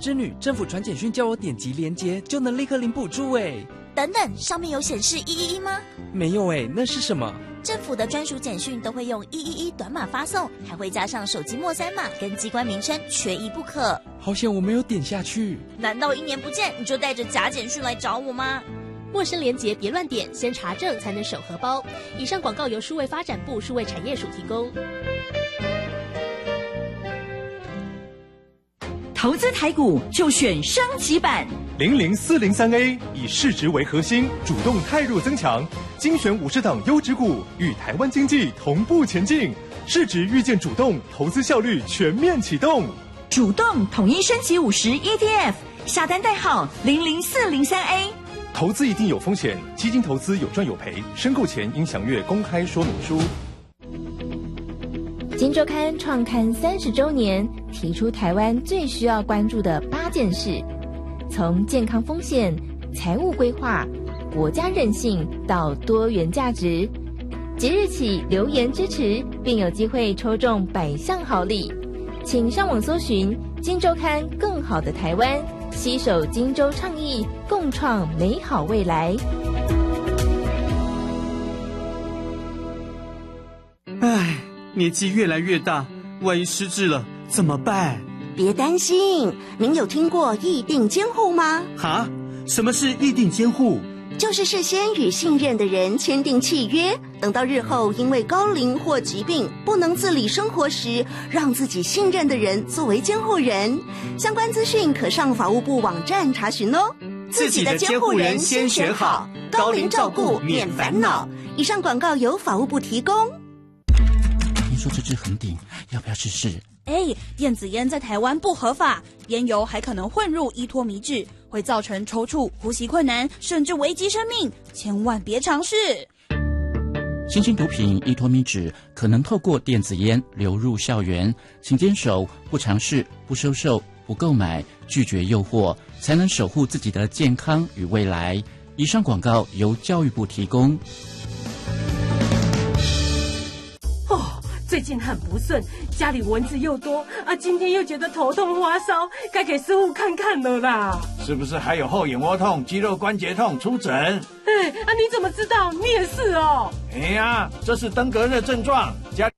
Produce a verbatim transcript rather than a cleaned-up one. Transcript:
织女，政府传简讯叫我点击连结就能立刻领补助哎。 等等，上面有显示一一一吗？ 没有哎，那是什么？ 政府的专属简讯都会用一一一短码发送，还会加上手机末三码跟机关名称，缺一不可。 好险我没有点下去。 难道一年不见你就带着假简讯来找我吗？ 陌生连结别乱点，先查证才能手荷包。以上广告由数位发展部数位产业署提供。 投资台股就选升级版零零四零三 A， 以市值为核心，主动汰弱增强，精选五十档优质股，与台湾经济同步前进。市值预见主动，投资效率全面启动。 主动统一升级五十 E T F， 下单代号零零四零三 A。 投资一定有风险，基金投资有赚有赔，申购前应详阅公开说明书。 今周刊创刊三十周年，提出台湾最需要关注的八件事，从健康风险、财务规划、国家韧性到多元价值。即日起留言支持，并有机会抽中百项好礼，请上网搜寻今周刊更好的台湾，携手今周倡议，共创美好未来。 唉，年纪越来越大，万一失智了怎么办？ 别担心，您有听过议定监护吗？ 哈？什么是议定监护？ 就是事先与信任的人签订契约，等到日后因为高龄或疾病不能自理生活时，让自己信任的人作为监护人。相关资讯可上法务部网站查询哦。 自己的监护人先选好，高龄照顾免烦恼。 以上广告由法务部提供。 听说这支很顶，要不要试试？ 哎，电子烟在台湾不合法，烟油还可能混入依托米脂，会造成抽搐、呼吸困难，甚至危及生命，千万别尝试。 新型毒品依托米脂可能透过电子烟流入校园，请坚守不尝试、不收受、不购买，拒绝诱惑，才能守护自己的健康与未来。以上广告由教育部提供。 最近很不顺，家里蚊子又多啊，今天又觉得头痛发烧，该给师傅看看了啦。 是不是还有后眼窝痛、肌肉关节痛？出诊。 哎啊，你怎么知道？你也是哦。 哎呀，这是登革热症状，家里